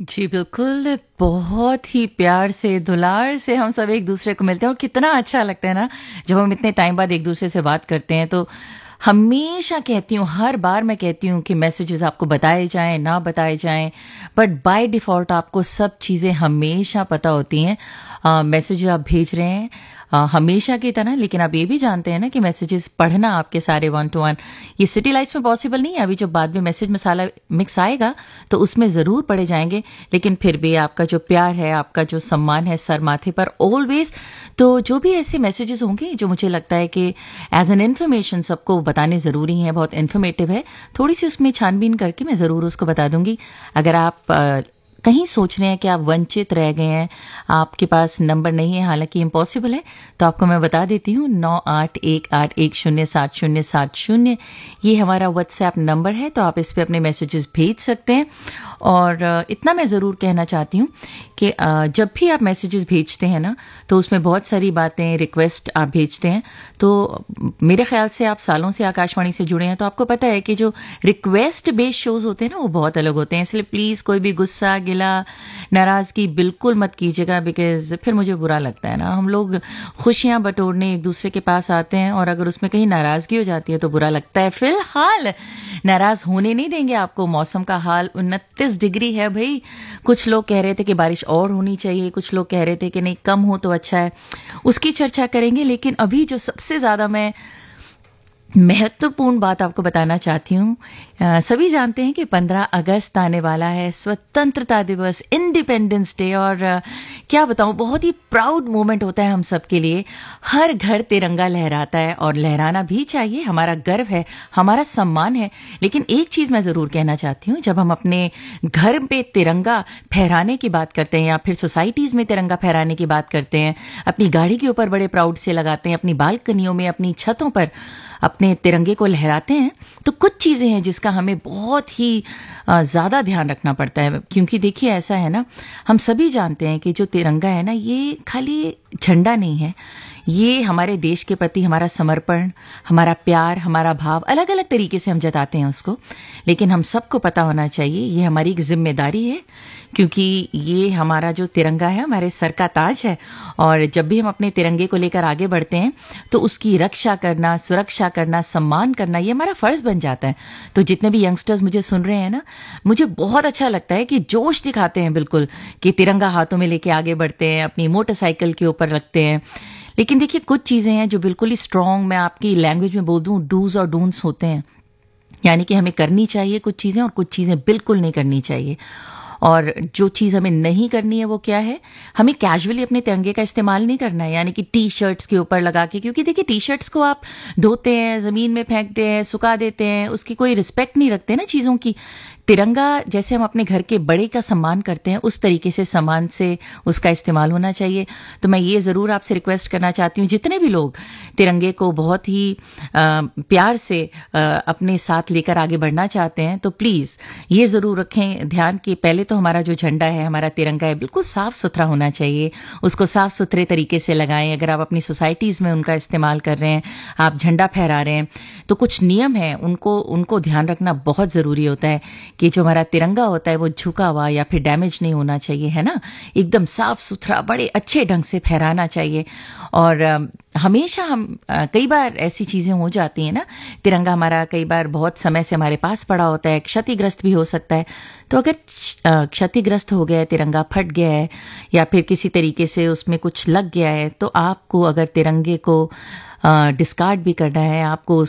जी, बिल्कुल। बहुत ही प्यार से, दुलार से हम सब एक-दूसरे को मिलते हैं और कितना अच्छा लगता है ना, जब हम इतने टाइम बाद एक-दूसरे से बात करते हैं। तो हमेशा कहती हूँ, हर बार मैं कहती हूँ कि मैसेजेस आपको बताए जाएँ, ना बताए जाएँ, बट बाय डिफ़ॉल्ट आपको सब चीज़ें हमेशा पता होती हैं। मैसेज आप भेज रहे हैं हमेशा की तरह, लेकिन आप ये भी जानते हैं ना कि मैसेजेस पढ़ना आपके सारे वन टू वन ये सिटी लाइफ़्स में पॉसिबल नहीं है। अभी जो बाद में मैसेज मसाला मिक्स आएगा, तो उसमें ज़रूर पढ़े जाएँगे, लेकिन फिर भी आपका जो प्यार है, आपका जो सम्मान है सर माथे पर ऑलवेज़। तो जो भी ऐसे मैसेजेस होंगे जो मुझे लगता है कि एज़ एन इन्फॉर्मेशन सबको बताने ज़रूरी हैं, बहुत इन्फॉर्मेटिव है, थोड़ी-सी उसमें छानबीन करके मैं ज़रूर उसको बता दूँगी। अगर आप कहीं सोच रहे हैं कि आप वंचित रह गए हैं, आपके पास नंबर नहीं है, हालाँकि इम्पॉसिबल है, तो आपको मैं बता देती हूँ 9818107070 ये हमारा व्हाट्सएप नंबर है, तो आप इस पे अपने मैसेजेस भेज सकते हैं। और इतना मैं ज़रूर कहना चाहती हूँ कि जब भी आप मैसेजेस भेजते हैं ना, तो उसमें बहुत सारी बातें, रिक्वेस्ट आप भेजते हैं, तो मेरे ख़्याल से आप सालों से आकाशवाणी से जुड़े हैं, तो आपको पता है कि जो रिक्वेस्ट बेस्ड शोज़ होते हैं ना, वो बहुत अलग होते हैं। इसलिए प्लीज़ कोई भी गुस्सा, गिला, नाराज़गी बिल्कुल मत कीजिएगा, बिकॉज़ फिर मुझे बुरा लगता है ना। हम लोग खुशियाँ बटोरने एक-दूसरे के पास आते हैं और अगर उसमें कहीं नाराज़गी हो जाती है, तो बुरा लगता है। फ़िलहाल नाराज़ होने नहीं देंगे आपको। मौसम का हाल 29 डिग्री है भई। कुछ लोग कह रहे थे कि बारिश और होनी चाहिए, कुछ लोग कह रहे थे कि नहीं कम हो तो अच्छा है। उसकी चर्चा करेंगे, लेकिन अभी जो सबसे ज़्यादा मैं महत्वपूर्ण बात आपको बताना चाहती हूँ। सभी जानते हैं कि 15 अगस्त आने वाला है, स्वतंत्रता दिवस, इंडिपेंडेंस डे। और क्या बताऊँ, बहुत ही प्राउड मोमेंट होता है हम सब के लिए। हर घर तिरंगा लहराता है और लहराना भी चाहिए, हमारा गर्व है, हमारा सम्मान है। लेकिन एक चीज़ मैं ज़रूर कहना चाहती हूँ, जब हम अपने घर पे तिरंगा फहराने की बात करते हैं या फिर सोसाइटीज़ में तिरंगा फहराने की बात करते हैं, अपनी गाड़ी के ऊपर बड़े प्राउड से लगाते हैं, अपनी बालकनियों में, अपनी छतों पर अपने तिरंगे को लहराते हैं, तो कुछ चीज़ें हैं जिसका हमें बहुत ही ज़्यादा ध्यान रखना पड़ता है। क्योंकि देखिए ऐसा है ना, हम सभी जानते हैं कि जो तिरंगा है ना, ये खाली झंडा नहीं है, ये हमारे देश के प्रति हमारा समर्पण, हमारा प्यार, हमारा भाव अलग अलग तरीके से हम जताते हैं उसको। लेकिन हम सबको पता होना चाहिए, ये हमारी एक जिम्मेदारी है, क्योंकि ये हमारा जो तिरंगा है हमारे सर का ताज है। और जब भी हम अपने तिरंगे को लेकर आगे बढ़ते हैं, तो उसकी रक्षा करना, सुरक्षा करना, सम्मान करना, ये हमारा फ़र्ज़ बन जाता है। तो जितने भी यंगस्टर्स मुझे सुन रहे हैं ना, मुझे बहुत अच्छा लगता है कि जोश दिखाते हैं बिल्कुल, कि तिरंगा हाथों में लेके आगे बढ़ते हैं, अपनी मोटरसाइकिल के ऊपर रखते हैं। लेकिन देखिए कुछ चीज़ें हैं जो बिल्कुल ही स्ट्रॉन्ग, मैं आपकी लैंग्वेज में बोल दूँ, डूज़ और डोंट्स होते हैं। यानी कि हमें करनी चाहिए कुछ चीज़ें और कुछ चीज़ें बिल्कुल नहीं करनी चाहिए। और जो चीज़ हमें नहीं करनी है वो क्या है, हमें कैजुअली अपने तिरंगे का इस्तेमाल नहीं करना है, यानी कि टी-शर्ट्स के ऊपर लगा के। क्योंकि देखिए टी-शर्ट्स को आप धोते हैं, ज़मीन में फेंकते हैं, सुखा देते हैं, उसकी कोई रिस्पेक्ट नहीं रखते ना चीज़ों की। तिरंगा जैसे हम अपने घर के बड़े का सम्मान करते हैं, उस तरीके से सम्मान से उसका इस्तेमाल होना चाहिए। तो मैं ये ज़रूर आपसे रिक्वेस्ट करना चाहती हूँ, जितने भी लोग तिरंगे को बहुत ही प्यार से अपने साथ लेकर आगे बढ़ना चाहते हैं, तो प्लीज़ ये ज़रूर रखें ध्यान कि पहले तो हमारा जो झंडा है, हमारा तिरंगा है, बिल्कुल साफ़ सुथरा होना चाहिए। उसको साफ़ सुथरे तरीके से लगाएं। अगर आप अपनी सोसाइटीज़ में उनका इस्तेमाल कर रहे हैं, आप झंडा फहरा रहे हैं, तो कुछ नियम हैं, उनको ध्यान रखना बहुत ज़रूरी होता है कि जो हमारा तिरंगा होता है वो झुका हुआ या फिर डैमेज नहीं होना चाहिए, है ना? एकदम साफ़ सुथरा, बड़े अच्छे ढंग से फहराना चाहिए। और हमेशा हम कई बार ऐसी चीज़ें हो जाती हैं ना, तिरंगा हमारा कई बार बहुत समय से हमारे पास पड़ा होता है, क्षतिग्रस्त भी हो सकता है। तो अगर क्षतिग्रस्त हो गया है, तिरंगा फट गया है या फिर किसी तरीके से उसमें कुछ लग गया है, तो आपको अगर तिरंगे को डिस्कार्ड भी करना है, आपको